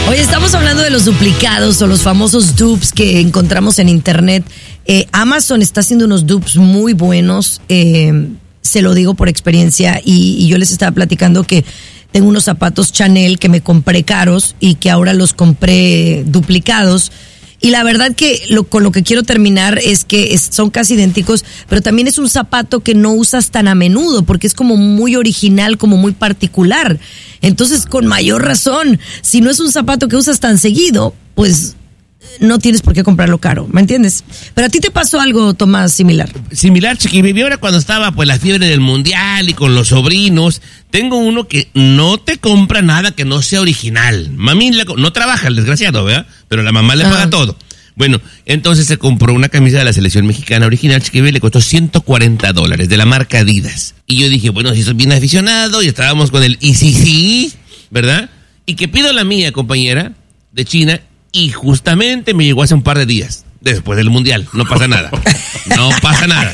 Hoy estamos hablando de los duplicados o los famosos dupes que encontramos en internet. Amazon está haciendo unos dupes muy buenos, se lo digo por experiencia, y yo les estaba platicando que tengo unos zapatos Chanel que me compré caros y que ahora los compré duplicados. Y la verdad que con lo que quiero terminar es que son casi idénticos, pero también es un zapato que no usas tan a menudo porque es como muy original, como muy particular. Entonces, con mayor razón, si no es un zapato que usas tan seguido, pues no tienes por qué comprarlo caro, ¿me entiendes? Pero a ti te pasó algo, Tomás, similar. Similar, Chiqui Baby. Ahora cuando estaba pues la fiebre del mundial y con los sobrinos, tengo uno que no te compra nada que no sea original. Mami no trabaja, el desgraciado, ¿verdad? Pero la mamá le paga todo. Bueno, entonces se compró una camisa de la selección mexicana original, Chiqui Baby, le costó $140 de la marca Adidas. Y yo dije, bueno, si soy bien aficionado, y estábamos con el sí, ¿verdad? Y que pido la mía, compañera, de China, y justamente me llegó hace un par de días, después del mundial. No pasa nada. No pasa nada.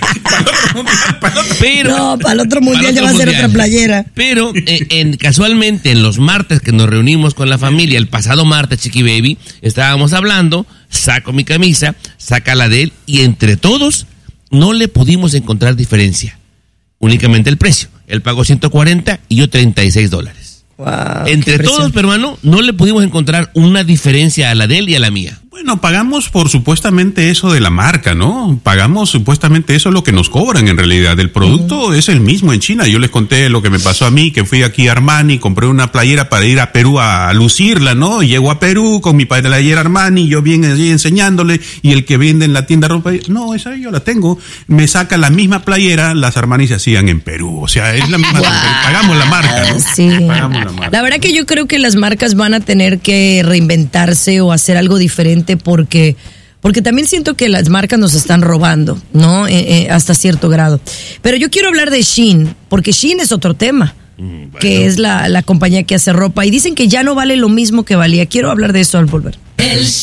Pero, para el otro mundial ya va a ser otra playera. Pero casualmente en los martes que nos reunimos con la familia, el pasado martes, Chiqui Baby, estábamos hablando, saco mi camisa, saca la de él, y entre todos no le pudimos encontrar diferencia. Únicamente el precio. Él pagó 140 y yo $36. Wow, entre todos, pero hermano, no le pudimos encontrar una diferencia a la de él y a la mía. Bueno, pagamos por supuestamente eso de la marca, ¿no? Pagamos supuestamente eso lo que nos cobran en realidad. El producto es el mismo en China. Yo les conté lo que me pasó a mí, que fui aquí a Armani, compré una playera para ir a Perú a lucirla, ¿no? Y llego a Perú con mi playera Armani, yo bien allí enseñándole, y el que vende en la tienda ropa, no, esa yo la tengo. Me saca la misma playera, las Armani se hacían en Perú. O sea, es la misma. Wow. Pagamos la marca, ¿no? Sí. Pagamos la marca. La verdad que yo creo que las marcas van a tener que reinventarse o hacer algo diferente porque también siento que las marcas nos están robando, ¿no? Hasta cierto grado. Pero yo quiero hablar de Shein, porque Shein es otro tema, bueno, que es la compañía que hace ropa, y dicen que ya no vale lo mismo que valía. Quiero hablar de eso al volver.